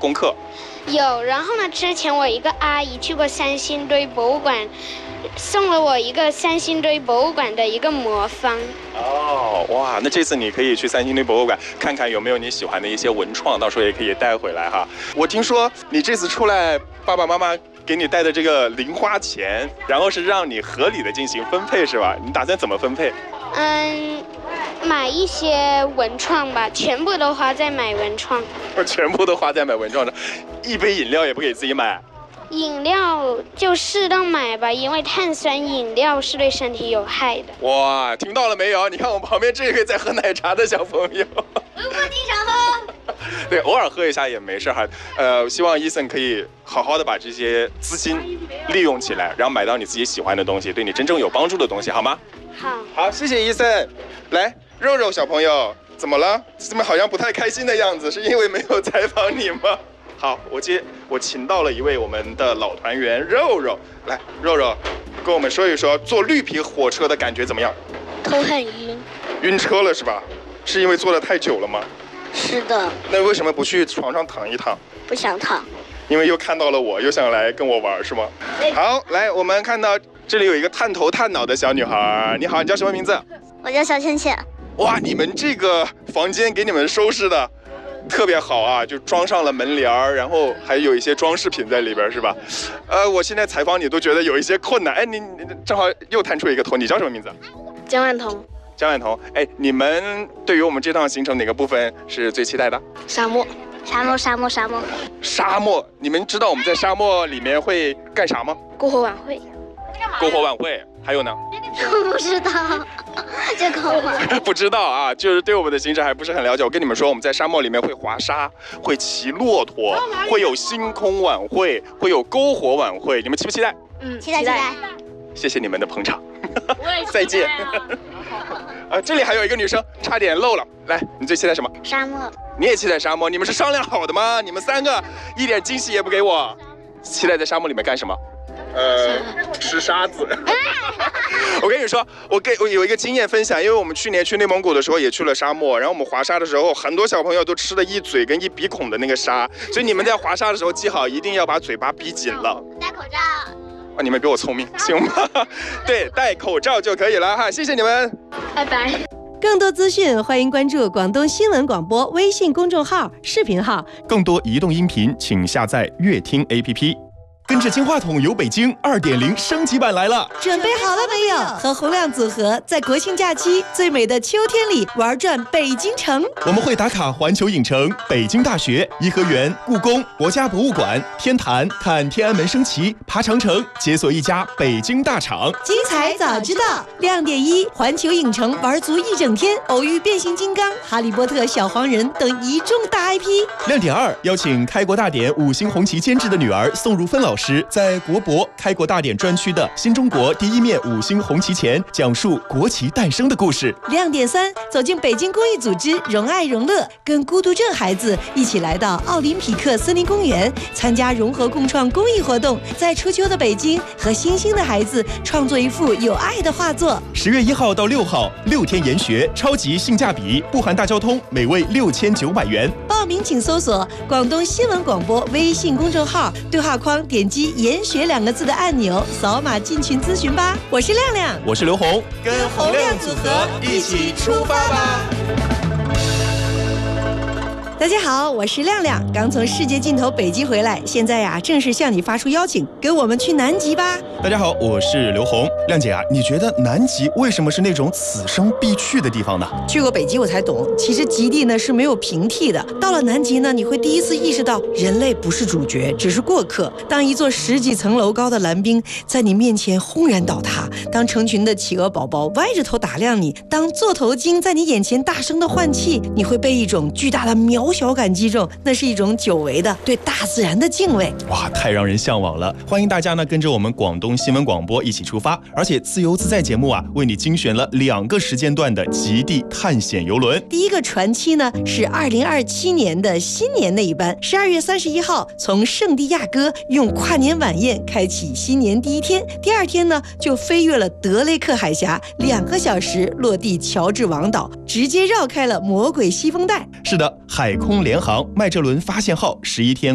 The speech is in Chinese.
功课？ 有，然后呢，之前我一个阿姨去过三星堆博物馆，送了我一个三星堆博物馆的一个魔方。 哦，哇，那这次你可以去三星堆博物馆看看有没有你喜欢的一些文创，到时候也可以带回来哈。我听说你这次出来，爸爸妈妈给你带的这个零花钱，然后是让你合理的进行分配是吧？你打算怎么分配？ 买一些文创吧，全部都花在买文创。 我全部都花在买文创上，一杯饮料也不给自己买。 饮料就适当买吧，因为碳酸饮料是对身体有害的。 哇，听到了没有？你看我旁边这个在喝奶茶的小朋友。 我经常喝。 对，偶尔喝一下也没事哈。希望伊森可以好好的把这些资金利用起来，然后买到你自己喜欢的东西，对你真正有帮助的东西，好吗？好，谢谢伊森。来，肉肉小朋友，怎么了？怎么好像不太开心的样子？是因为没有采访你吗？好，我请到了一位我们的老团员肉肉，来，肉肉，跟我们说一说坐绿皮火车的感觉怎么样？ 头很晕。 晕车了是吧？是因为坐得太久了吗？ 是的。 那为什么不去床上躺一躺？ 不想躺。 因为又看到了我，又想来跟我玩是吗？好，来，我们看到这里有一个探头探脑的小女孩。你好，你叫什么名字？ 我叫小倩倩。 哇，你们这个房间给你们收拾的特别好啊，就装上了门帘儿，然后还有一些装饰品在里边，是吧？我现在采访你都觉得有一些困难。哎，你正好又探出一个头，你叫什么名字？ 江万彤。 江万彤，哎，你们对于我们这趟行程哪个部分是最期待的？ 沙漠。 沙漠，你们知道我们在沙漠里面会干啥吗？ 篝火晚会。 篝火晚会，还有呢？ 不知道，这篝火。 不知道啊，就是对我们的行程还不是很了解。我跟你们说，我们在沙漠里面会滑沙，会骑骆驼，会有星空晚会，会有篝火晚会，你们期不期待？ 期待。 谢谢你们的捧场，再见。这里还有一个女生差点漏了，来，你最期待什么？ 沙漠。 你也期待沙漠？你们是商量好的吗？你们三个一点惊喜也不给我。期待在沙漠里面干什么？吃沙子。我跟你说，我有一个经验分享，因为我们去年去内蒙古的时候也去了沙漠，然后我们滑沙的时候，很多小朋友都吃了一嘴跟一鼻孔的那个沙，所以你们在滑沙的时候记好，一定要把嘴巴闭紧了， 戴口罩。 啊，你们比我聪明，行吗？对，戴口罩就可以了哈，谢谢你们， 拜拜。 更多资讯，欢迎关注广东新闻广播微信公众号、视频号。 更多移动音频，请下载乐听 APP。跟着金话筒游北京2.0升级版来了， 准备好了没有？和洪亮组合在国庆假期最美的秋天里玩转北京城。 我们会打卡环球影城、北京大学、颐和园、故宫、国家博物馆、天坛，看天安门升旗，爬长城，解锁一家北京大厂。 精彩早知道，亮点1：环球影城玩足一整天，偶遇变形金刚、哈利波特、小黄人等一众大 IP。 亮点2：邀请开国大典5星红旗监制的女儿宋汝芬老师，在国博开国大典专区的新中国第一面5星红旗前，讲述国旗诞生的故事。 亮点3：走进北京公益组织荣爱荣乐，跟孤独症孩子一起来到奥林匹克森林公园，参加融合共创公益活动，在初秋的北京和星星的孩子创作一幅有爱的画作。 10月1号到6号，6天研学，超级性价比，不含大交通，每位6900元。 报名请搜索广东新闻广播微信公众号，对话框点击研学2个字的按钮，扫码进群咨询吧。我是亮亮， 我是刘红， 跟洪亮组合一起出发吧。大家好，我是亮亮，刚从世界尽头北极回来，现在呀正式向你发出邀请，跟我们去南极吧。 大家好，我是刘红。亮姐啊，你觉得南极为什么是那种此生必去的地方呢？ 去过北极我才懂，其实极地呢是没有平替的。到了南极呢，你会第一次意识到人类不是主角，只是过客。当一座10几层楼高的蓝冰在你面前轰然倒塌，当成群的企鹅宝宝歪着头打量你，当座头鲸在你眼前大声的换气，你会被一种巨大的渺小感击中，那是一种久违的对大自然的敬畏。 哇，太让人向往了！欢迎大家呢跟着我们广东新闻广播一起出发，而且自由自在节目啊为你精选了2个时间段的极地探险游轮。 第一个船期呢是2027年的新年那一班，12月31号从圣地亚哥用跨年晚宴开启新年第一天，第2天呢就飞越了德雷克海峡，2个小时落地乔治王岛，直接绕开了魔鬼西风带。 是的，海空联航麦哲伦发现号11天